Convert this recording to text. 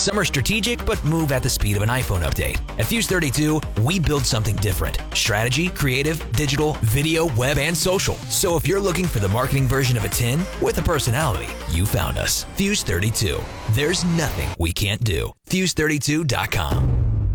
Some are strategic, but move at the speed of an iPhone update. At Fuse 32, we build something different. Strategy, creative, digital, video, web, and social. So if you're looking for the marketing version of a 10 with a personality, you found us. Fuse 32. There's nothing we can't do. Fuse32.com.